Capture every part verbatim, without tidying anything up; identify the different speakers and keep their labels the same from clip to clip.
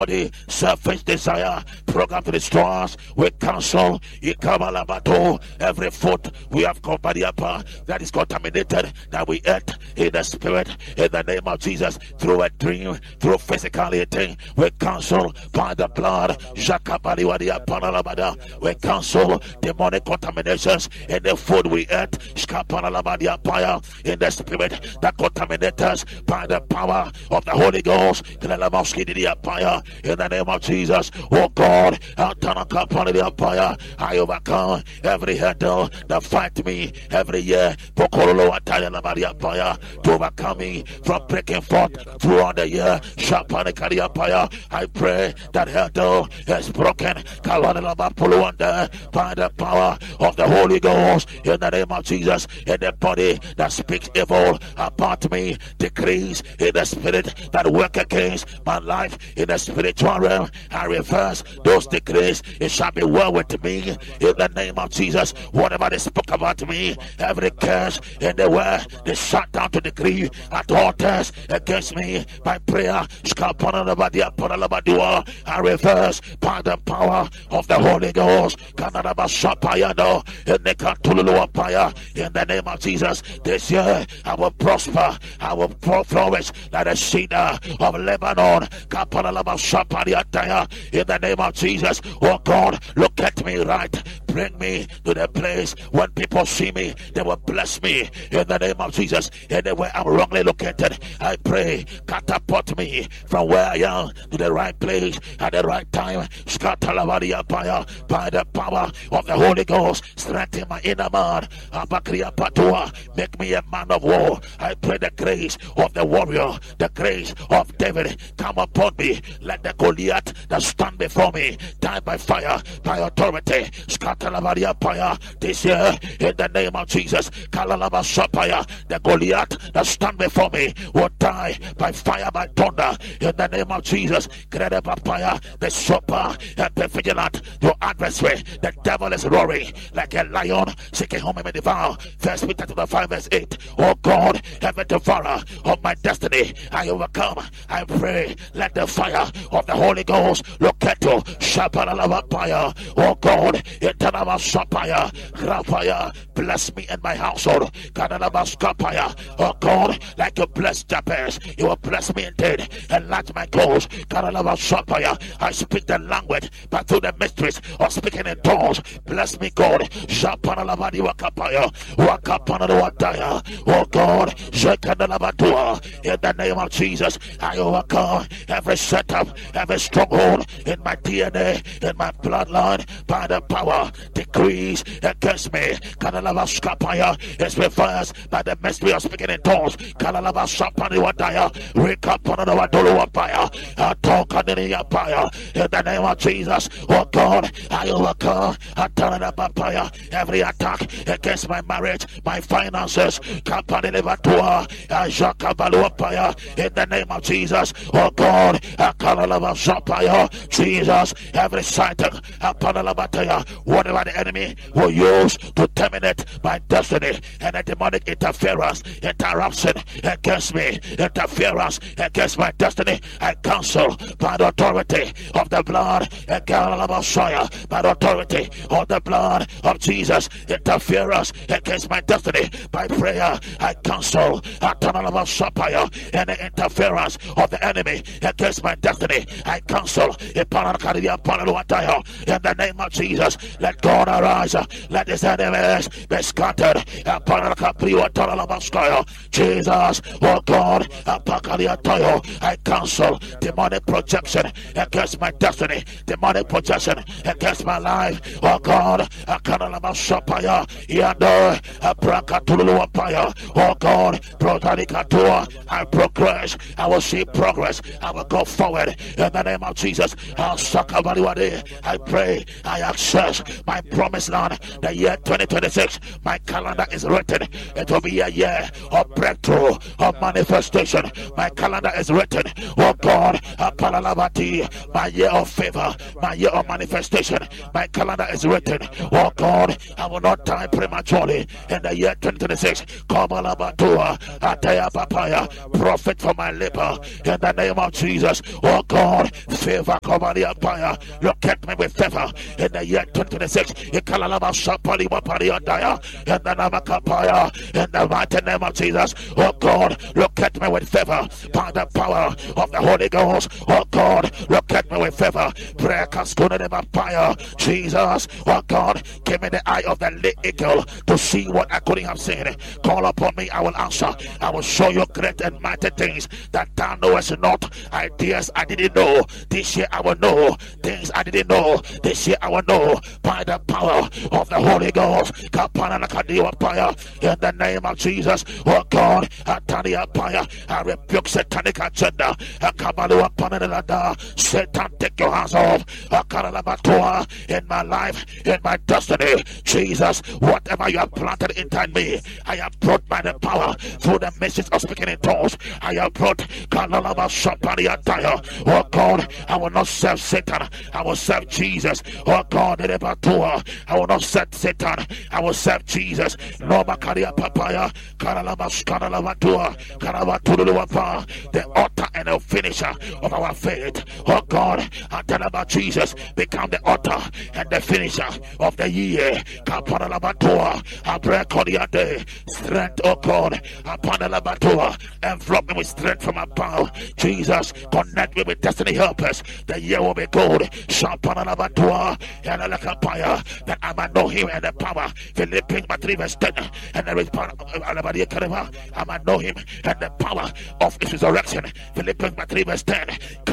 Speaker 1: body, selfish desire, program to destroy us. We cancel every foot we have covered upper that is contaminated, that we ate in the spirit, in the name of Jesus, through a dream, through physical eating. We cancel by the blood. We cancel demonic contaminations in the food we ate, in the spirit that contaminates us by the power of the Holy Ghost. In the name of Jesus, oh God, I overcome every hurdle that fight me every year to overcome me from breaking forth throughout the year. I pray that hurdle is broken by the power of the Holy Ghost. In the name of Jesus, in the body that speaks evil about me, decrees in the spirit that work against my life, in the spiritual realm, I reverse those decrees. It shall be well with me in the name of Jesus. Whatever they spoke about me, every curse in the word, they shut down to decree at altars against me by prayer. I reverse by the power of the Holy Ghost. In the name of Jesus, this year I will prosper, I will flourish like a cedar of Lebanon. In the name of Jesus, oh God, look at me right, bring me to the place when people see me, they will bless me. In the name of Jesus, anywhere I'm wrongly located, I pray, catapult me from where I am to the right place at the right time. By the power of the Holy Ghost, strengthen my inner man. Make me a man of war. I pray the grace of the warrior, the grace of David come upon me. Let the Goliath that stand before me die by fire, by authority. This year, in the name of Jesus, the Goliath that stand before me will die by fire, by thunder. In the name of Jesus, the sober and the vigilant, your adversary, the devil is roaring like a lion seeking whom he may devour. First Peter chapter five verse eight. Oh God, every devourer of my destiny, I overcome. I pray, let the fire of the Holy Ghost look at you. Oh God, eternal sapphire, rapaya, bless me and my household. Oh God, like you blessed Jabez, you will bless me indeed. Enlarge my cause. I speak the language, but through the mysteries of speaking in tongues. Bless me, God. Oh God, in the name of Jesus, I overcome every setup, every stronghold in my D N A, in my bloodline, by the power decrees against me. It's reversed by the mystery of speaking in tongues. In the name of Jesus, oh God, I overcome every attack against my marriage, my finances. In the name of Jesus, oh God, Jesus, every sighting, whatever the enemy will use to terminate my destiny, and a demonic interference, interruption against me, interference against my destiny, I cancel by the authority of the blood, by the authority of the blood of Jesus. Interference against my destiny by prayer, I cancel any interference of the enemy against my destiny. I cancel in the name of Jesus. Let God arise, let his enemies be scattered. Jesus, oh God, I cancel demonic projection against my destiny, demonic projection against my life. Oh God, oh God, I progress, I will see progress, I will go forward in the name of Jesus. I pray, I access my promised land, the year twenty twenty-six, my calendar is written. It will be a year of breakthrough, of manifestation. My calendar is written. Oh God, my year of favor, my year of manifestation. My calendar is written. Oh God, I will not die prematurely in the year twenty twenty-six. Prophet for my labor in the name of Jesus. Oh God, favor, look at me with favor in the year twenty twenty-six. In the mighty name of Jesus. Oh God, look at me with favor by the power of the Holy Ghost. Oh God, look at me with favor. Prayer fire. Jesus, oh God, give me the eye of the eagle to see what I couldn't have seen. Call upon me, I will answer. I will show you great and mighty things that thou knowest not. Ideas I didn't know. This year I will know. Things I didn't know. This year I will know by the power of the Holy Ghost. In the name of Jesus, oh God, I rebuke satanic agenda. Satan, take your hands off in my life, in my destiny. Jesus, whatever you have planted inside me, I have brought by the power through the message of speaking in tongues. I have brought. Oh God, I will not serve Satan. I will serve Jesus. Oh God, I will not serve Satan. I will serve Jesus. No Makaria Papaya, the author and the finisher of our faith. Oh God, I tell about Jesus, become the author and the finisher of the year. I pray, strength, oh God, envelop me with strength from above. Jesus, connect me with destiny helpers. The year will be good. That I might know him and the power. Philippians three verse ten. And there is power. I might know him and the power of his resurrection. Philippians three verse ten.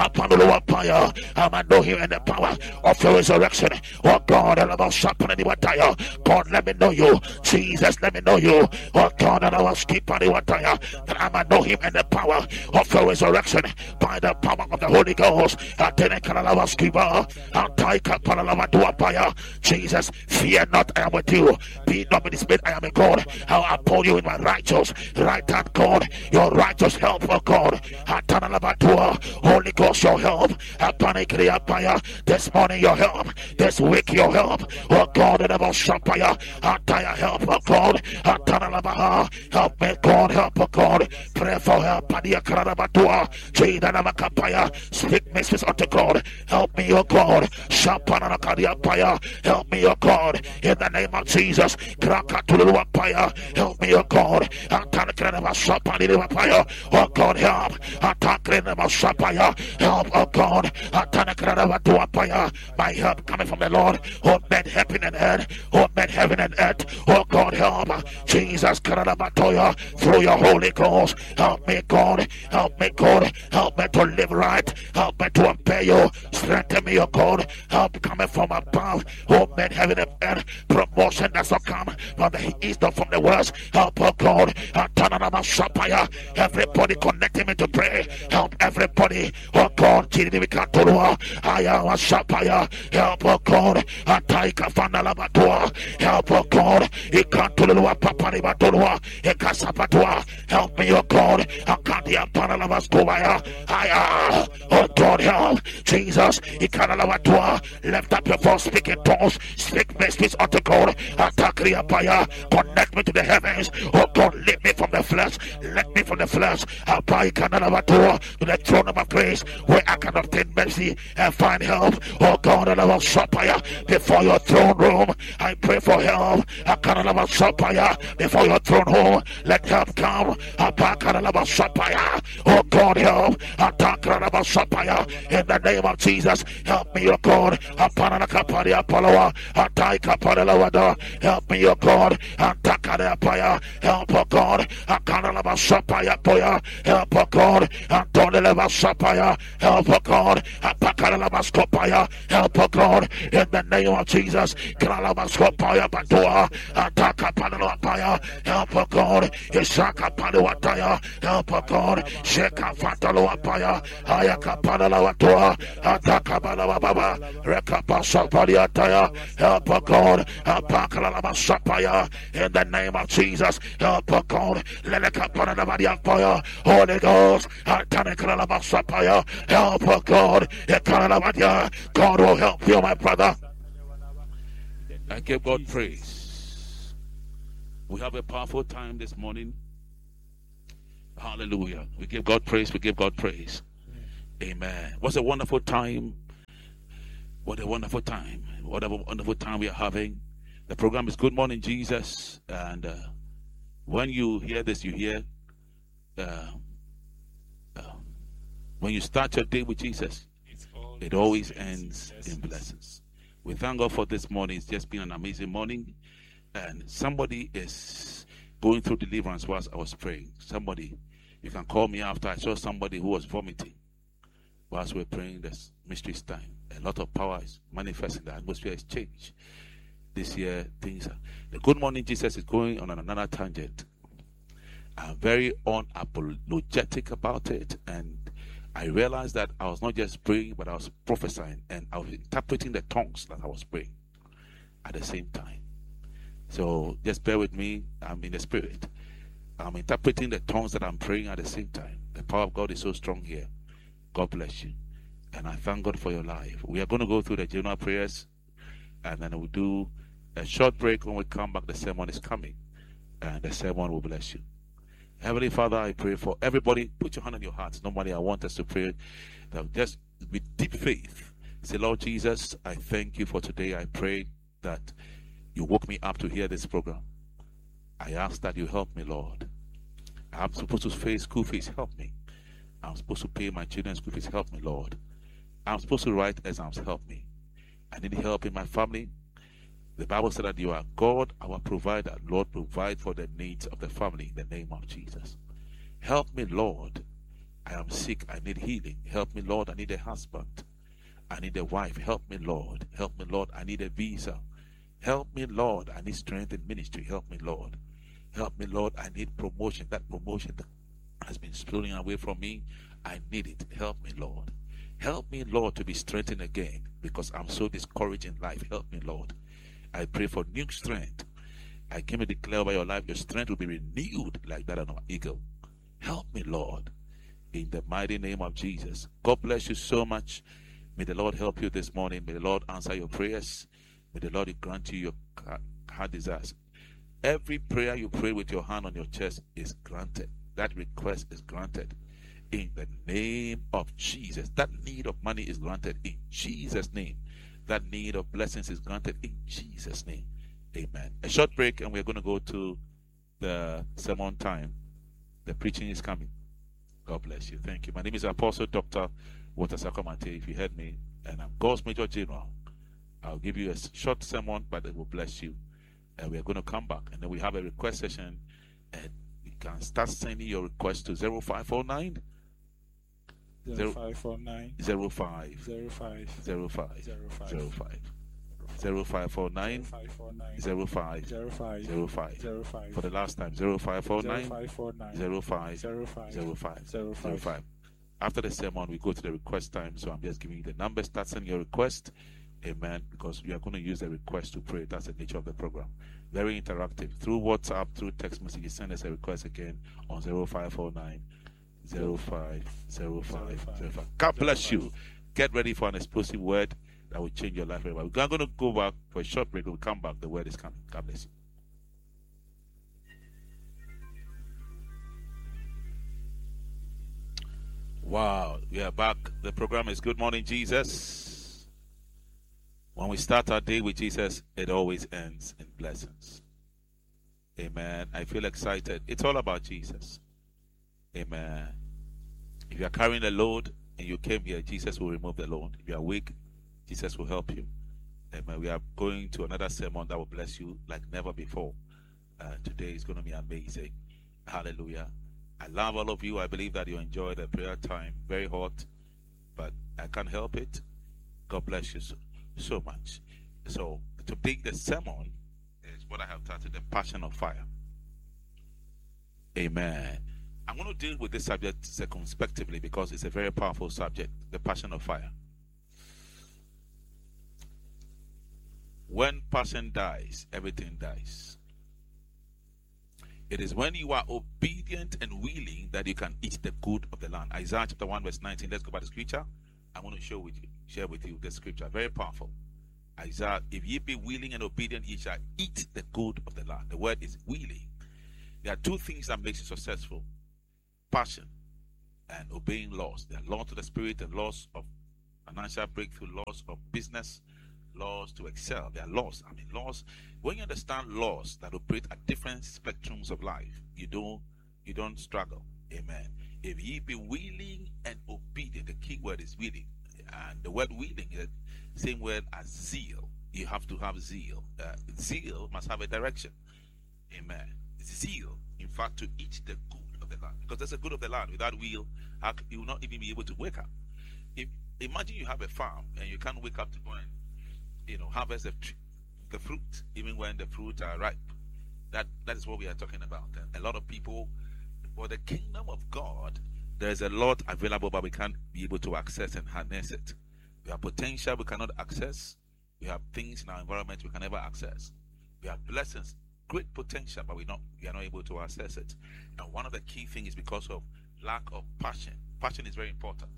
Speaker 1: I might know him and the power of your resurrection. Oh God, God, let me know you. Jesus, let me know you. Oh God, I will skip on the water. That I might know him and the power of your resurrection by the power of the Holy Ghost. Jesus, fear not, I am with you. Be not dismayed, I am a God. I'll uphold you in my righteous right hand, God. Your righteous help, oh God. Holy Ghost, your help. This morning, your help. This week, your help. Oh God, and about Shapaya. Help, oh God. Help me, God. Help, oh God. Pray for help. Speak messages unto God. Help me, oh God. Help me, oh God. In the name of Jesus. Help me, oh God. Oh God, help. Help, oh God. My help coming from the Lord. Oh, made heaven and earth. Oh, made heaven and earth. Oh God, help. Jesus, through your Holy Ghost. Help me, God. Help me, God. Help me to live right. Help me to obey you. Strengthen me, oh God. Help coming from above. Oh, made heaven and earth. Promotion that's not come from the east or from the west. Help, oh God. Everybody connecting me to pray. Help everybody. Oh God. Help, oh God. Help, oh God. Help me, oh God. Oh God, help. Jesus. Lift up your voice, speak in tongues. Speak messages unto God. Connect me to the heavens. Oh God, lift me from the flesh. Let me from the flesh. To the throne of grace where I can obtain mercy and find help. Oh God, and I will before your throne room. I pray for help. Before your throne room, let help come. Oh God, help. In the name of Jesus, help me, oh God. Help me, oh God. Help, oh God. Help, oh God. Help, oh God. Atakalamaskopaya. Help, oh God, in the name of Jesus. Kalamaskopaya Batua. Atakapanapaya. Help, oh God. Isaka Panuataya. Help, oh God. Sheka Fataloapaya. Ayaka Panalawatua. Atakabalababa. Rekapasapaliataya. Help, oh God. Apakalamasapaya. In the name of Jesus. Help, oh God. Lelekapanabadiapaya. Holy Ghost. Atanakalabasapaya. Help, oh God. God will help you, my brother. I give God praise. We have a powerful time this morning. Hallelujah. We give God praise. We give God praise. Amen. What's a wonderful time. What a wonderful time. What a wonderful time we are having. The program is Good Morning Jesus. And uh, when you hear this, you hear uh, uh, when you start your day with Jesus, it always ends in blessings. We thank God for this morning. It's just been an amazing morning. And somebody is going through deliverance whilst I was praying. Somebody, you can call me after. I saw somebody who was vomiting whilst we were praying this mysteries time. A lot of power is manifesting. The atmosphere is changed. This year, things are. The Good Morning Jesus is going on another tangent. I'm very unapologetic about it. And I realized that I was not just praying, but I was prophesying, and I was interpreting the tongues that I was praying at the same time. So just bear with me. I'm in the spirit. I'm interpreting the tongues that I'm praying at the same time. The power of God is so strong here. God bless you. And I thank God for your life. We are going to go through the general prayers, and then we'll do a short break. When we come back, the sermon is coming, and the sermon will bless you. Heavenly Father, I pray for everybody. Put your hand on your hearts. Normally, I want us to pray that just with deep faith. Say, Lord Jesus, I thank you for today. I pray that you woke me up to hear this program. I ask that you help me, Lord. I'm supposed to pay school fees. Help me. I'm supposed to pay my children's school fees. Help me, Lord. I'm supposed to write exams. Help me. I need help in my family. The Bible said that you are God, our provider. Lord, provide for the needs of the family in the name of Jesus. Help me, Lord. I am sick. I need healing. Help me, Lord. I need a husband. I need a wife. Help me, Lord. Help me, Lord. I need a visa. Help me, Lord. I need strength in ministry. Help me, Lord. Help me, Lord. I need promotion. That promotion that has been stolen away from me, I need it. Help me, Lord. Help me, Lord, to be strengthened again because I'm so discouraged in life. Help me, Lord. I pray for new strength. I came to declare over your life, your strength will be renewed like that of an eagle. Help me, Lord, in the mighty name of Jesus. God bless you so much. May the Lord help you this morning. May the Lord answer your prayers. May the Lord grant you your heart desires. Every prayer you pray with your hand on your chest is granted. That request is granted in the name of Jesus. That need of money is granted in Jesus' name. That need of blessings is granted in Jesus' name. Amen. A short break and we're going to go to the sermon time. The preaching is coming. God bless you. Thank you. My name is Apostle Doctor Walter Sakamante. If you heard me, and I'm God's Major General. I'll give you a short sermon, but it will bless you. And we're going to come back. And then we have a request session. And you can start sending your request to zero five four nine
Speaker 2: Zero five four nine
Speaker 1: zero five
Speaker 2: zero five
Speaker 1: zero five
Speaker 2: zero five
Speaker 1: zero five zero five four nine zero five
Speaker 2: zero five
Speaker 1: zero five
Speaker 2: zero five
Speaker 1: for the last time zero five four nine
Speaker 2: zero five
Speaker 1: zero five zero five zero five. After the sermon, we go to the request time. So I'm just giving you the number. Start sending your request. Amen. Because we are going to use the request to pray. That's the nature of the program. Very interactive. Through WhatsApp, through text messages, send us a request again on zero five four nine zero five zero five zero five. God bless you. Get ready for an explosive word that will change your life forever. We're going to go back for a short break. We'll come back. The word is coming. God bless you. Wow, we are back. The program is Good Morning Jesus. When we start our day with Jesus, it always ends in blessings. Amen. I feel excited. It's all about Jesus. Amen. If you are carrying a load and you came here, Jesus will remove the load. If you are weak, Jesus will help you. Amen. We are going to another sermon that will bless you like never before. Uh, today is going to be amazing. Hallelujah. I love all of you. I believe that you enjoy the prayer time. Very hot. but I can't help it. God bless you so, so much. So today the sermon is what I have titled The Passion of Fire. Amen. I'm going to deal with this subject circumspectively because it's a very powerful subject, the passion of fire. When passion dies, everything dies. It is when you are obedient and willing that you can eat the good of the land. Isaiah chapter one verse nineteen. Let's go back to scripture. I want to show with you, share with you the scripture. Very powerful. Isaiah, if ye be willing and obedient, ye shall eat the good of the land. The word is willing. There are two things that makes you successful. Passion and obeying laws. There are laws of the spirit and laws of financial breakthrough, laws of business, laws to excel. There are laws. I mean, laws. When you understand laws that operate at different spectrums of life, you don't you don't struggle. Amen. If ye be willing and obedient, the key word is willing, and the word willing is the same word as zeal. You have to have zeal. Uh, zeal must have a direction. Amen. Zeal, in fact, to eat the good of the land, because there's a good of the land. Without will, you will not even be able to wake up. If, imagine you have a farm and you can't wake up to go and you know, harvest the, the fruit, even when the fruit are ripe. That that is what we are talking about. A lot of people, for the kingdom of God, there is a lot available, but we can't be able to access and harness it. We have potential we cannot access. We have things in our environment we can never access. We have blessings, great potential, but we not we are not able to access it. And one of the key things is because of lack of passion. Passion is very important.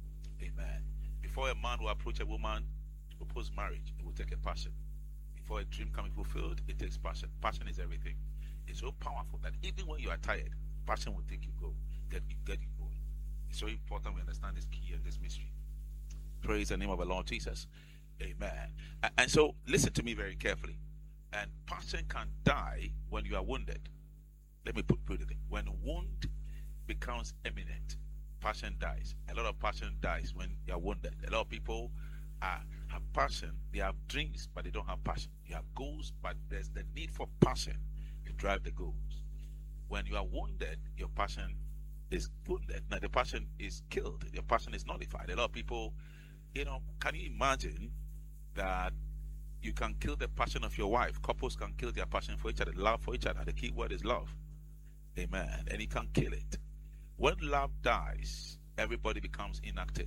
Speaker 1: Amen. Before a man will approach a woman to propose marriage, it will take a passion. Before a dream can be fulfilled, it takes passion. Passion is everything. It's so powerful that even when you are tired, passion will take you go, get you, get you going. It's so important we understand this key and this mystery. Praise the name of the Lord Jesus. Amen. And, and so listen to me very carefully. And passion can die when you are wounded. Let me put, put it in. When wound becomes imminent, passion dies. A lot of passion dies when you are wounded. A lot of people are, have passion. They have dreams, but they don't have passion. You have goals, but there's the need for passion to drive the goals. When you are wounded, your passion is wounded. Now the passion is killed. Your passion is nullified. A lot of people, you know, can you imagine that you can kill the passion of your wife? Couples can kill their passion for each other, love for each other. The key word is love. Amen. And you can kill it. When love dies, everybody becomes inactive.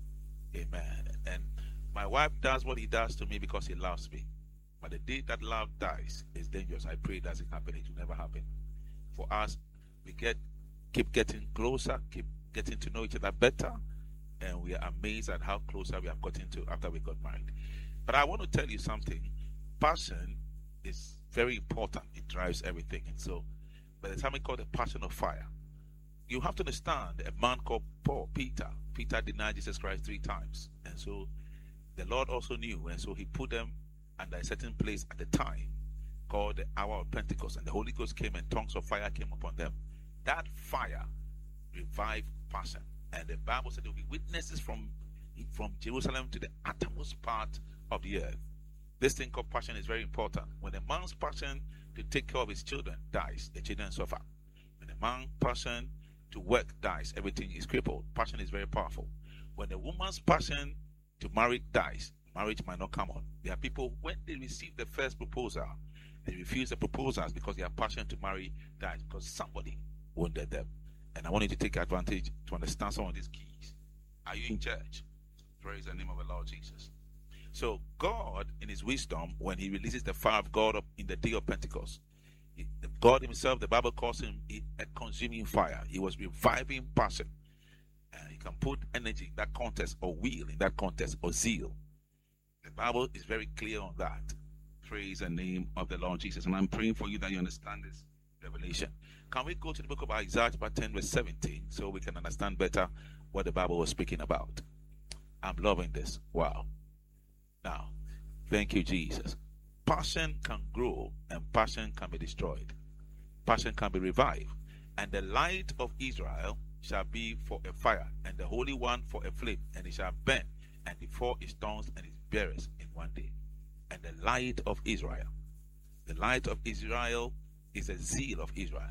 Speaker 1: Amen. And my wife does what he does to me because he loves me. But the day that love dies is dangerous. I pray it doesn't happen. It will never happen. For us, we get keep getting closer, keep getting to know each other better, and we are amazed at how closer we have gotten to after we got married. But I want to tell you something. Passion is very important. It drives everything. And so, by the time we call the passion of fire, you have to understand a man called Paul, Peter. Peter denied Jesus Christ three times. And so, the Lord also knew. And so, he put them under a certain place at the time called the hour of Pentecost. And the Holy Ghost came and tongues of fire came upon them. That fire revived passion. And the Bible said there will be witnesses from, from Jerusalem to the uttermost part of the earth. This thing called passion is very important. When a man's passion to take care of his children dies, the children suffer. When a man's passion to work dies, everything is crippled. Passion is very powerful. When a woman's passion to marry dies, marriage might not come on. There are people, when they receive the first proposal, they refuse the proposals because their passion to marry dies because somebody wounded them. And I want you to take advantage to understand some of these keys. Are you in church? Praise the name of the Lord Jesus. So God, in his wisdom, when he releases the fire of God up in the day of Pentecost, he, God himself, the Bible calls him a consuming fire. He was reviving passion. And he can put energy in that contest, or will in that contest, or zeal. The Bible is very clear on that. Praise the name of the Lord Jesus. And I'm praying for you that you understand this revelation. Can we go to the book of Isaiah chapter ten verse seventeen so we can understand better what the Bible was speaking about? I'm loving this. Wow. Now, thank you, Jesus. Passion can grow and passion can be destroyed. Passion can be revived. And the light of Israel shall be for a fire, and the Holy One for a flame, and it shall burn, and before its tongues and its bearers in one day. And the light of Israel. The light of Israel is the zeal of Israel.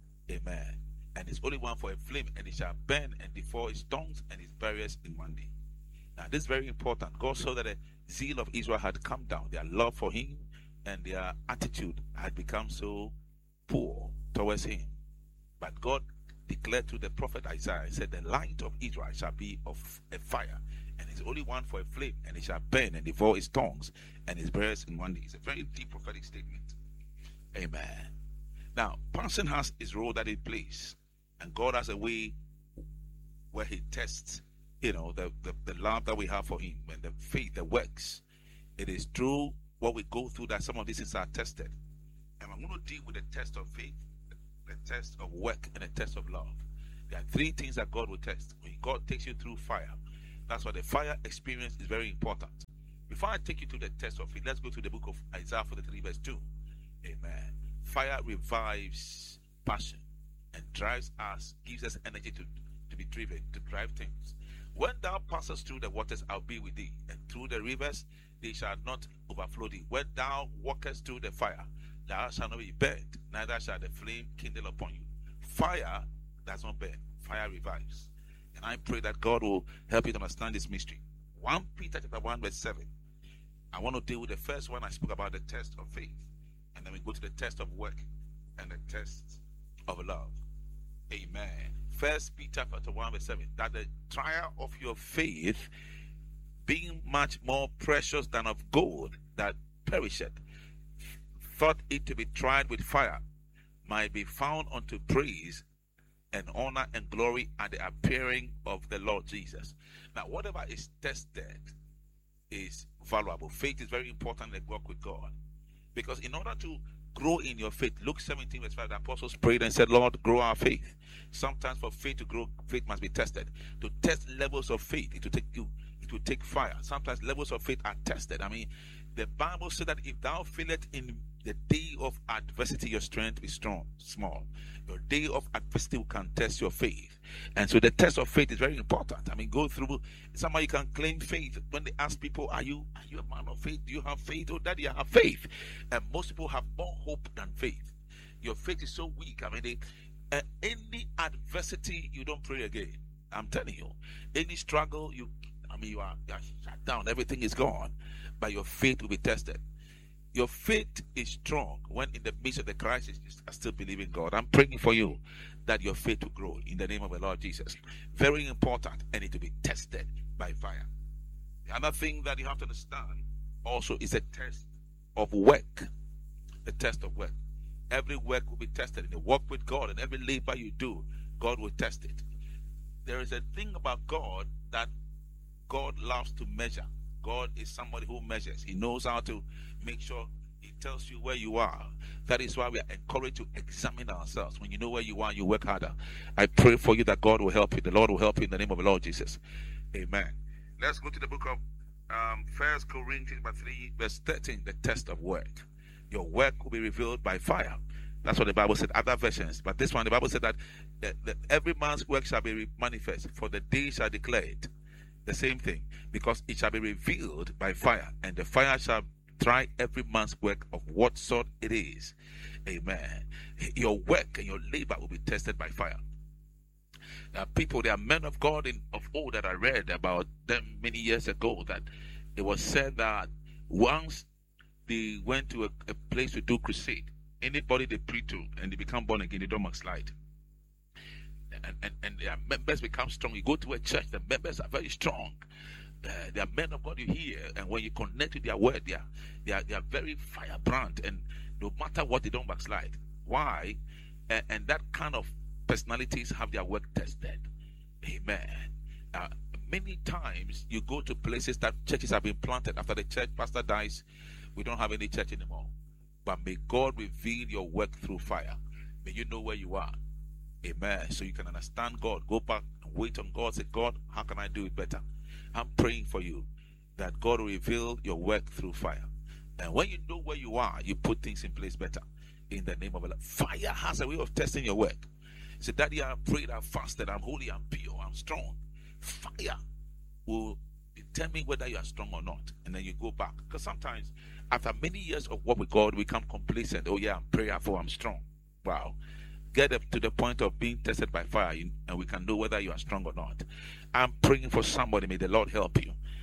Speaker 1: Amen. And it's only one for a flame, and it shall burn, and before its tongues and its barriers in one day. Now, this is very important. God saw that the zeal of Israel had come down, their love for him and their attitude had become so poor towards him. But God declared to the prophet Isaiah, he said, the light of Israel shall be of a fire, and his only one for a flame, and it shall burn and devour his tongues and his breast in one day. It's a very deep prophetic statement. Amen. Now, person has his role that he plays, and God has a way where he tests, you know, the, the, the love that we have for him and the faith that works. It is through what we go through that some of these things are tested. And I'm going to deal with the test of faith, the test of work, and the test of love. There are three things that God will test. When God takes you through fire, that's why the fire experience is very important. Before I take you to the test of faith, let's go to the book of Isaiah forty-three verse two. Amen. Fire revives passion and drives us, gives us energy to, to be driven, to drive things. When thou passest through the waters, I'll be with thee, and through the rivers, they shall not overflow thee. When thou walkest through the fire, thou shalt not be burnt, neither shall the flame kindle upon you. Fire does not burn, fire revives. And I pray that God will help you to understand this mystery. First Peter chapter one verse seven. I want to deal with the first one. I spoke about the test of faith, and then we go to the test of work and the test of love. Amen. First Peter chapter one verse seven. That the trial of your faith, being much more precious than of gold that perisheth, thought it to be tried with fire, might be found unto praise and honor and glory at the appearing of the Lord Jesus. Now, whatever is tested is valuable. Faith is very important in the walk with God. Because in order to grow in your faith, Luke seventeen verse five, the apostles prayed and said, Lord, grow our faith. Sometimes for faith to grow, faith must be tested. To test levels of faith, it will take you, it will take fire. Sometimes levels of faith are tested. I mean, the Bible said that if thou feelest in the day of adversity, your strength is strong, small. Your day of adversity can test your faith. And so the test of faith is very important. I mean, go through, somebody can claim faith. When they ask people, are you are you a man of faith? Do you have faith? Oh, daddy, I have faith. And most people have more hope than faith. Your faith is so weak. I mean, they, uh, any adversity, you don't pray again. I'm telling you. Any struggle, you, I mean, you are, you are shut down. Everything is gone. But your faith will be tested. Your faith is strong when in the midst of the crisis you are still believing God. I'm praying for you that your faith will grow in the name of the Lord Jesus. Very important, and it will be tested by fire. The other thing that you have to understand also is a test of work. The test of work. Every work will be tested. In the walk with God and every labor you do, God will test it. There is a thing about God that God loves to measure. God is somebody who measures. He knows how to make sure he tells you where you are. That is why we are encouraged to examine ourselves. When you know where you are, you work harder. I pray for you that God will help you. The Lord will help you in the name of the Lord Jesus. Amen. Let's go to the book of um, First Corinthians three, verse thirteen, the test of work. Your work will be revealed by fire. That's what the Bible said, other versions. But this one, the Bible said that, that, that every man's work shall be manifest, for the day shall declare it. The same thing, because it shall be revealed by fire, and the fire shall try every man's work of what sort it is. Amen. Your work and your labor will be tested by fire. There are people, there are men of God in, of old that I read about them many years ago, that it was said that once they went to a, a place to do crusade, anybody they preach to and they become born again, they don't backslide. And, and, and their members become strong. You go to a church, the members are very strong. Uh, they are men of God you hear, and when you connect to their word, they are, they are, they are very firebrand, and no matter what, they don't backslide. Why? Uh, and that kind of personalities have their work tested. Amen. Uh, many times you go to places that churches have been planted. After the church pastor dies, we don't have any church anymore. But may God reveal your work through fire. May you know where you are. Amen. So you can understand God. Go back and wait on God. Say, God, how can I do it better? I'm praying for you that God will reveal your work through fire. And when you know where you are, you put things in place better. In the name of Allah. Fire has a way of testing your work. Say, Daddy, I prayed, I fasted, I'm holy, I'm pure, I'm strong. Fire will determine whether you are strong or not. And then you go back. Because sometimes, after many years of work with God, we become complacent. Oh yeah, I'm prayerful, I'm strong. Wow. Get up to the point of being tested by fire, and we can know whether you are strong or not. I'm praying for somebody. May the Lord help you.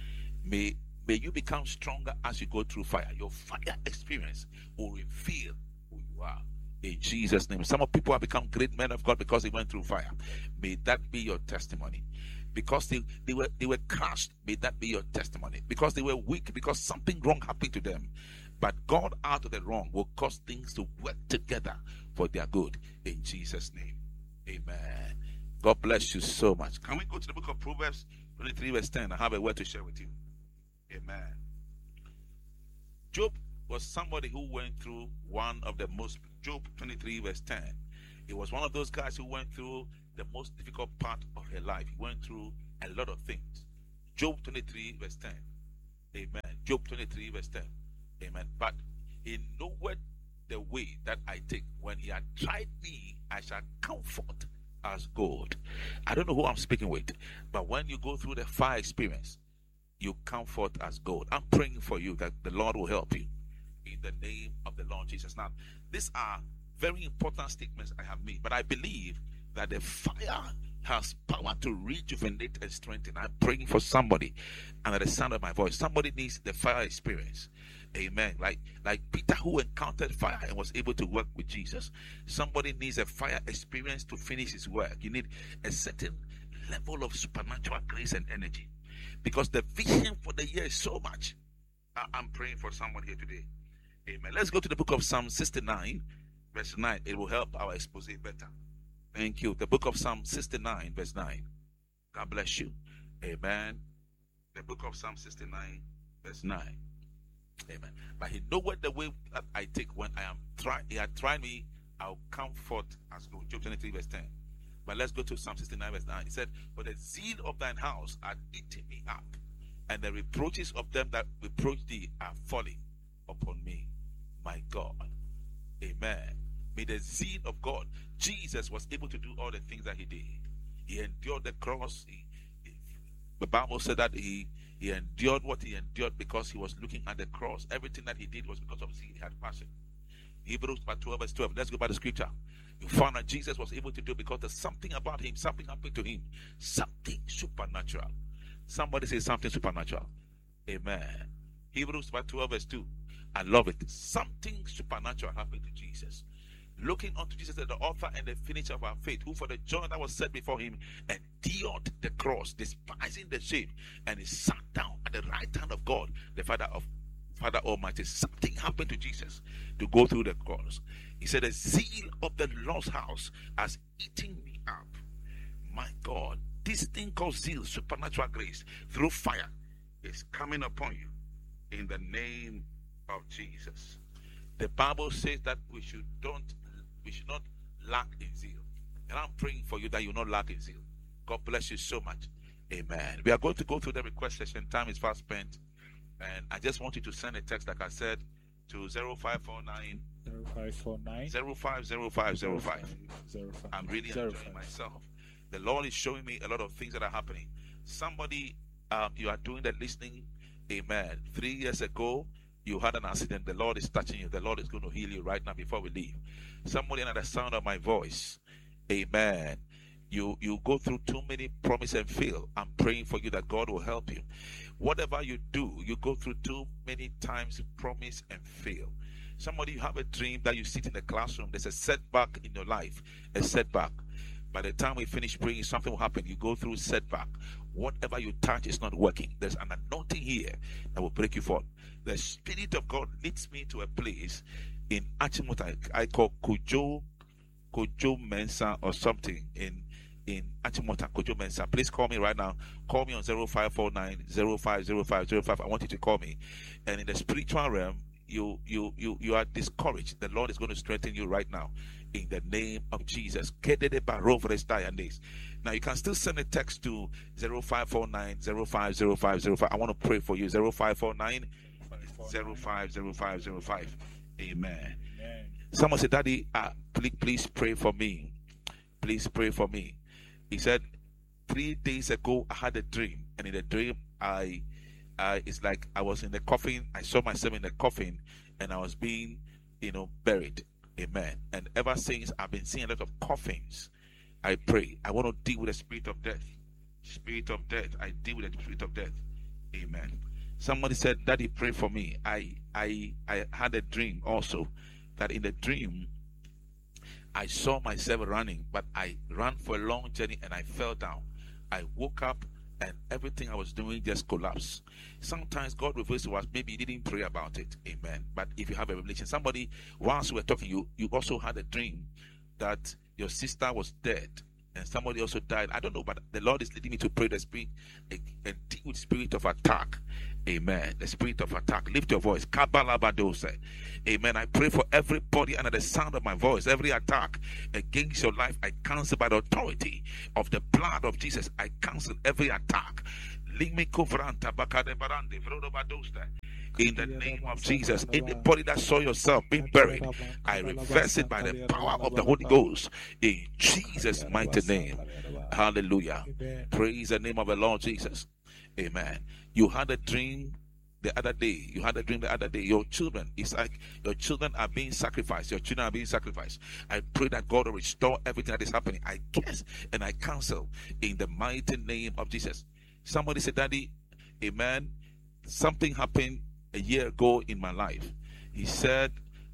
Speaker 1: May, may you become stronger as you go through fire. Your fire experience will reveal who you are. In Jesus' name. Some of people have become great men of God because they went through fire. May that be your testimony. Because they, they were they were crushed, may that be your testimony. Because they were weak, because something wrong happened to them. But God out of the wrong will cause things to work together for their good. In Jesus' name. Amen. God bless you so much. Can we go to the book of Proverbs twenty-three verse ten? I have a word to share with you. Amen. Job was somebody who went through one of the most, Job twenty-three verse ten. He was one of those guys who went through the most difficult part of her life. He went through a lot of things. Job twenty-three verse ten. Amen. Job twenty-three verse ten. Amen. But he knoweth the way that I take. When he had tried me, I shall comfort as gold. I don't know who I'm speaking with, but when you go through the fire experience, you comfort as gold. I'm praying for you that the Lord will help you in the name of the Lord Jesus. Now, these are very important statements I have made, but I believe that the fire has power to rejuvenate and strengthen. I'm praying for somebody under the sound of my voice. Somebody needs the fire experience. Amen. Like like Peter, who encountered fire and was able to work with Jesus. Somebody needs a fire experience to finish his work. You need a certain level of supernatural grace and energy, because the vision for the year is so much. I'm praying for someone here today. Amen. Let's go to the book of Psalm sixty-nine verse nine. It will help our expose better. Thank you. The book of Psalm sixty-nine verse nine. God bless you. Amen. The book of Psalm sixty-nine verse nine. Amen. But he knoweth the way that I take. When I am trying, he had tried me, I'll comfort as gold. Job twenty-three verse ten. But let's go to Psalm sixty-nine verse nine. He said, "For the zeal of thine house hath eaten me up, and the reproaches of them that reproach thee are falling upon me." My God. Amen. May the zeal of God. Jesus was able to do all the things that he did. He endured the cross. He, he, the Bible said that he, he endured what he endured because he was looking at the cross. Everything that he did was because of zeal. He had passion. Hebrews twelve verse twelve. Let's go by the scripture. You found that Jesus was able to do because there's something about him. Something happened to him. Something supernatural. Somebody say something supernatural. Amen. Hebrews twelve verse two. I love it. Something supernatural happened to Jesus. Looking unto Jesus, the author and the finisher of our faith, who for the joy that was set before him endured the cross, despising the shame, and he sat down at the right hand of God, the Father of Father Almighty. Something happened to Jesus to go through the cross. He said, "The zeal of the Lord's house has eaten me up." My God, this thing called zeal, supernatural grace through fire, is coming upon you in the name of Jesus. The Bible says that we should don't we should not lack in zeal. And I'm praying for you that you not lack in zeal. God bless you so much. Amen. We are going to go through the request session. Time is fast spent. And I just want you to send a text, like I said, to zero five four nine
Speaker 2: zero five four nine
Speaker 1: zero five zero five zero five. I'm really enjoying myself. The Lord is showing me a lot of things that are happening. Somebody, um, you are doing the listening. Amen. Three years ago, you had an accident. The Lord is touching you. The Lord is going to heal you right now before we leave. Somebody under the sound of my voice. Amen. You you go through too many promise and fail. I'm praying for you that God will help you. Whatever you do, you go through too many times promise and fail. Somebody, you have a dream that you sit in the classroom. There's a setback in your life. A setback. By the time we finish praying, something will happen. You go through setback. Whatever you touch is not working. There's an anointing here that will break you forth. The Spirit of God leads me to a place in Achimota. I call Kojo, Kojo Mensa or something in in Achimota, Kojo Mensa. Please call me right now. Call me on zero five four nine zero five zero five zero five. I want you to call me. And in the spiritual realm, you you you you are discouraged. The Lord is going to strengthen you right now in the name of Jesus. Now you can still send a text to zero five four nine zero five zero five zero five. I want to pray for you. zero five four nine zero five zero five zero five. Amen. Amen. Someone said, "Daddy, uh, please, please pray for me. Please pray for me." He said, three days ago I had a dream, and in the dream I, uh, it's like I was in the coffin. I saw myself in the coffin, and I was being, you know, buried. Amen. And ever since, I've been seeing a lot of coffins. I pray. I want to deal with the spirit of death. Spirit of death. I deal with the spirit of death. Amen. Somebody said, Daddy, pray for me. I, I, I had a dream also, that in the dream, I saw myself running, but I ran for a long journey and I fell down. I woke up and everything I was doing just collapsed. Sometimes God reveals to us, maybe you didn't pray about it. Amen. But if you have a revelation, somebody, whilst we were talking, you, you also had a dream that your sister was dead and somebody also died. I don't know, but the Lord is leading me to pray the spirit, a, a deep spirit of attack. Amen. The spirit of attack. Lift your voice. Kabalabadose. Amen. I pray for everybody under the sound of my voice. Every attack against your life, I cancel by the authority of the blood of Jesus. I cancel every attack. In the name of Jesus, anybody that saw yourself being buried, I reverse it by the power of the Holy Ghost. In Jesus' mighty name. Hallelujah. Praise the name of the Lord Jesus. Amen. You had a dream the other day. You had a dream the other day. Your children, it's like your children are being sacrificed. Your children are being sacrificed. I pray that God will restore everything that is happening. I guess and I cancel in the mighty name of Jesus. Somebody said, Daddy, amen, something happened a year ago in my life. He said,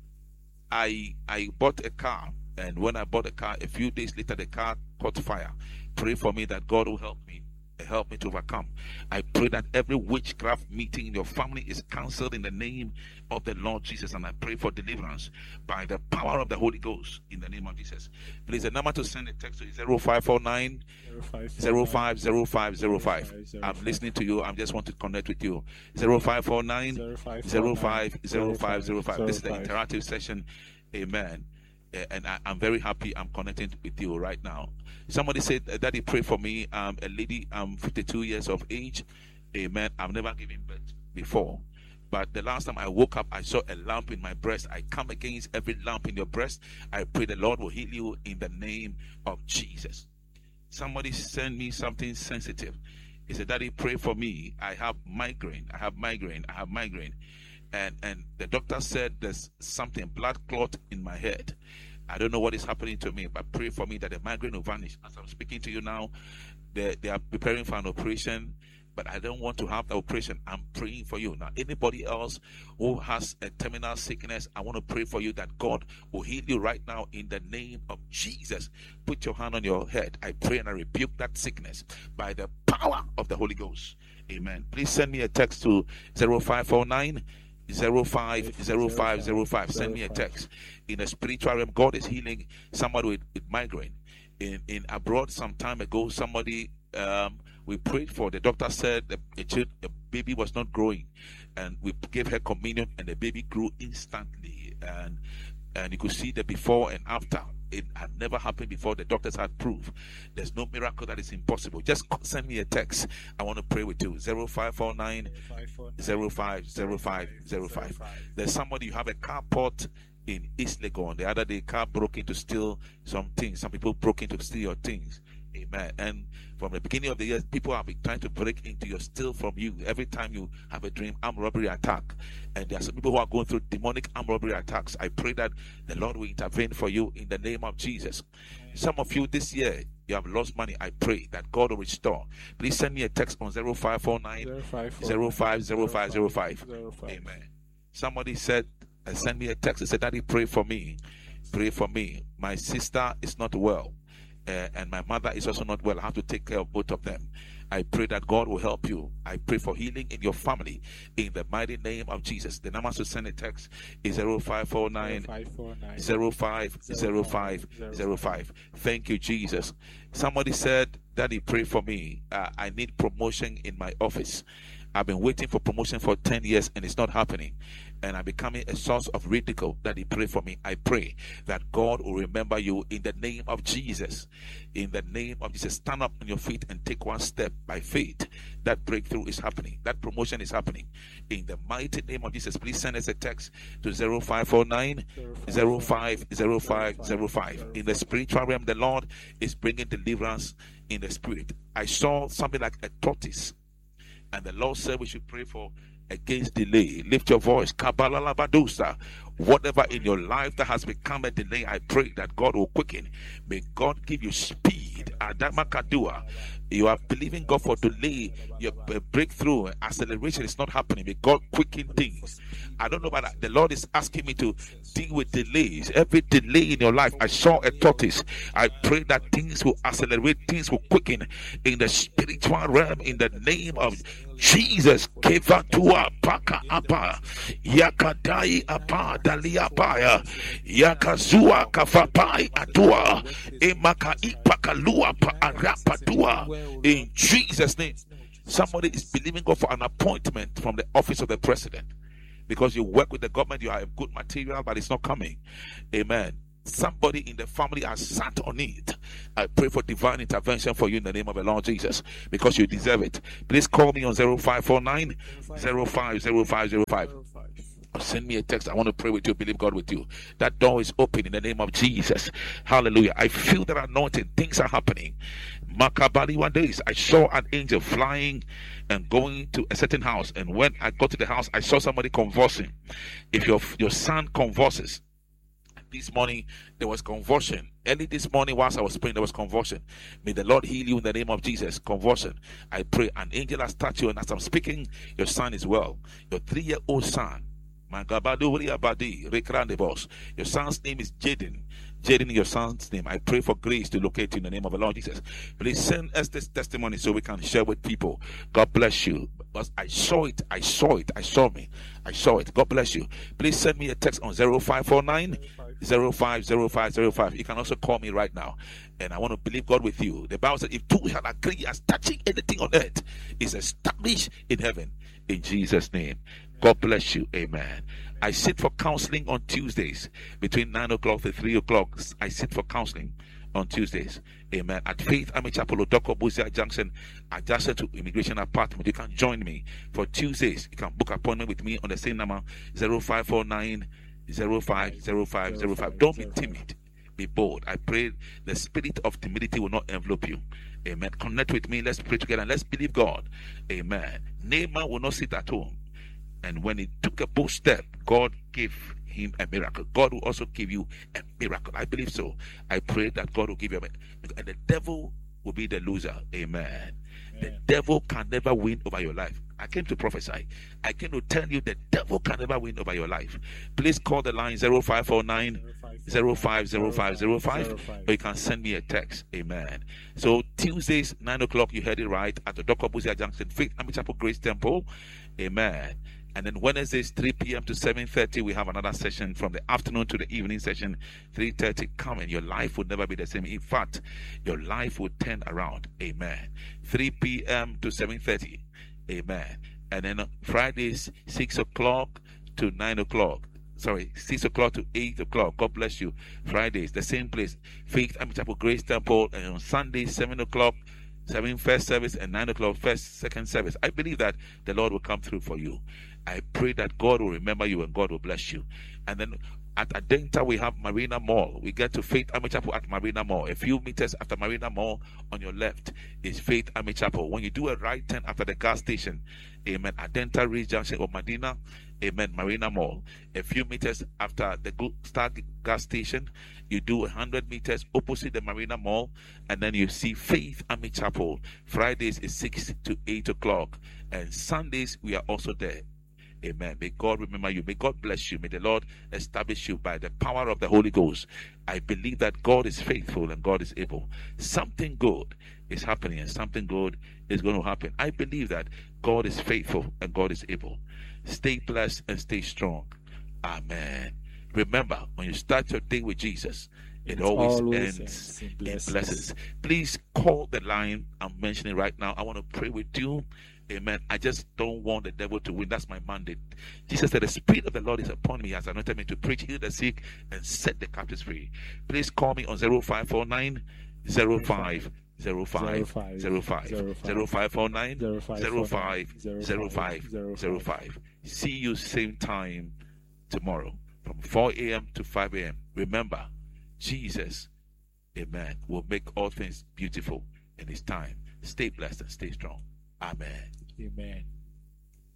Speaker 1: I I bought a car, and when I bought a car, a few days later the car caught fire. Pray for me that God will help me. Help me to overcome. I pray that every witchcraft meeting in your family is cancelled in the name of the Lord Jesus, and I pray for deliverance by the power of the Holy Ghost in the name of Jesus. Please, the number to send a text to is zero five four nine zero five zero five zero five. I'm listening to you. I just want to connect with you. zero five four nine zero five zero five zero five. This is the interactive session. Amen. And I, I'm very happy I'm connecting with you right now. Somebody said, Daddy, pray for me. I'm a lady. I'm fifty-two years of age. Amen. I've never given birth before. But the last time I woke up, I saw a lump in my breast. I come against every lump in your breast. I pray the Lord will heal you in the name of Jesus. Somebody send me something sensitive. He said, Daddy, pray for me. I have migraine. I have migraine. I have migraine. And and the doctor said there's something, blood clot in my head. I don't know what is happening to me, but pray for me that the migraine will vanish. As I'm speaking to you now, they, they are preparing for an operation, but I don't want to have the operation. I'm praying for you. Now, anybody else who has a terminal sickness, I want to pray for you that God will heal you right now in the name of Jesus. Put your hand on your head. I pray and I rebuke that sickness by the power of the Holy Ghost. Amen. Please send me a text to zero five four nine zero five zero five zero five. Send me a text. In the spiritual realm, God is healing somebody with, with migraine. In in abroad some time ago, somebody um, we prayed for. The doctor said the, the, the baby was not growing, and we gave her communion, and the baby grew instantly. And and you could see the before and after. It had never happened before. The doctors had proof. There's no miracle that is impossible. Just send me a text. I want to pray with you. zero five four nine zero five zero five zero five. There's somebody, you have a carport in East Legon. The other day, car broke in to steal some things. Some people broke in to steal your things. Amen. And from the beginning of the year, people have been trying to break into your, steal from you. Every time you have a dream, armed robbery attack. And there are some people who are going through demonic armed robbery attacks. I pray that the Lord will intervene for you in the name of Jesus. Some of you this year, you have lost money. I pray that God will restore. Please send me a text on zero five four nine zero five zero five zero five. Amen. Somebody said, uh, send me a text. They said, Daddy, pray for me. Pray for me. My sister is not well. Uh, and my mother is also not well. I have to take care of both of them. I pray that God will help you. I pray for healing in your family in the mighty name of Jesus. The number to send a text is zero five four nine zero five zero five zero five. Thank you, Jesus. Somebody said, Daddy, pray for me. Uh, I need promotion in my office. I've been waiting for promotion for ten years and it's not happening. And I'm becoming a source of ridicule. Daddy, pray for me. I pray that God will remember you in the name of Jesus. In the name of Jesus. Stand up on your feet and take one step by faith. That breakthrough is happening. That promotion is happening. In the mighty name of Jesus, please send us a text to zero five four nine zero five zero five zero five. In the spiritual realm, the Lord is bringing deliverance in the spirit. I saw something like a tortoise. And the Lord said we should pray for against delay. Lift your voice. Kabalalabadusa. Whatever in your life that has become a delay, I pray that God will quicken. May God give you speed. Adamakadua. You are believing God for delay. Your breakthrough, acceleration is not happening. May God quicken things. I don't know about that. The Lord is asking me to deal with delays. Every delay in your life, I saw a tortoise. I pray that things will accelerate, things will quicken in the spiritual realm in the name of Jesus. Kevatua paka apa yakadai apa daliapaya yakazua kafapai atua emaka ipakalua pa arapatua. In Jesus' name, somebody is believing God for an appointment from the office of the president. Because you work with the government, you have good material, but it's not coming. Amen. Somebody in the family has sat on it. I pray for divine intervention for you in the name of the Lord Jesus, because you deserve it. Please call me on zero five four nine, zero five zero five zero five. Or send me a text. I want to pray with you, believe God with you. That door is open in the name of Jesus. Hallelujah. I feel that anointing. Things are happening. Makabali one day, I saw an angel flying and going to a certain house. And when I got to the house, I saw somebody convulsing. If your, your son convulses, this morning there was convulsion. Early this morning, whilst I was praying, there was convulsion. May the Lord heal you in the name of Jesus. Convulsion. I pray an angel has touched you, and as I'm speaking, your son is well. Your three-year-old son. Your son's name is Jaden. Jaden, your son's name. I pray for grace to locate you in the name of the Lord Jesus. Please send us this testimony so we can share with people. God bless you. But I saw it. I saw it. I saw me. I saw it. God bless you. Please send me a text on zero five four nine, zero five zero five zero five. You can also call me right now. And I want to believe God with you. The Bible says, if two shall agree as touching anything on earth, is established in heaven. In Jesus' name. God bless you. Amen. I sit for counseling on Tuesdays between nine o'clock to three o'clock. I sit for counseling on Tuesdays. Amen. At Faith Army Chapel, Odoko Buzia Junction, adjacent to Immigration Apartment. You can join me for Tuesdays. You can book appointment with me on the same number, zero five four nine, zero five zero five zero five. Don't be timid. Be bold. I pray the spirit of timidity will not envelop you. Amen. Connect with me. Let's pray together and let's believe God. Amen. Naaman will not sit at home. And when he took a bold step, God gave him a miracle. God will also give you a miracle. I believe so. I pray that God will give you a miracle. And the devil will be the loser. Amen. Amen. The devil can never win over your life. I came to prophesy. I came to tell you the devil can never win over your life. Please call the line zero five four nine, zero five zero five zero five, or you can send me a text. Amen. So Tuesdays, nine o'clock, you heard it right, at the Doko Buzia Junction, Faith Army Chapel, Grace Temple. Amen. And then Wednesdays, three p.m. to seven thirty, we have another session from the afternoon to the evening session, three thirty. Come and your life will never be the same. In fact, your life will turn around. Amen. three p.m. to seven thirty. Amen. And then Fridays, six o'clock to nine o'clock. Sorry, six o'clock to eight o'clock. God bless you. Fridays, the same place. Faith Army Chapel, Grace Temple. And on Sundays, seven o'clock. seven first service and nine o'clock first second service. I believe that the Lord will come through for you. I pray that God will remember you and God will bless you. And then at Adenta we have Marina Mall. We get to Faith Army Chapel at Marina Mall. A few meters after Marina Mall on your left is Faith Army Chapel. When you do a right turn after the gas station, amen, Adenta Ridge Junction or Medina, amen, Marina Mall. A few meters after the Star gas station, you do one hundred meters opposite the Marina Mall, and then you see Faith Army Chapel. Fridays is six to eight o'clock, and Sundays we are also there. Amen. May God remember you. May God bless you. May the Lord establish you by the power of the Holy Ghost. I believe that God is faithful and God is able. Something good is happening and something good is going to happen. I believe that God is faithful and God is able. Stay blessed and stay strong. Amen. Remember, when you start your day with Jesus, it always, always ends in blessings. in blessings. Please call the line I'm mentioning right now. I want to pray with you. Amen. I just don't want the devil to win. That's my mandate. Jesus said, the Spirit of the Lord is upon me, has anointed me to preach, heal the sick, and set the captives free. Please call me on zero five four nine, zero five zero five zero five, zero five four nine, zero five zero five zero five. See you same time tomorrow from four a.m. to five a.m. Remember, Jesus, amen, will make all things beautiful in His time. Stay blessed and stay strong. Amen.
Speaker 2: Amen.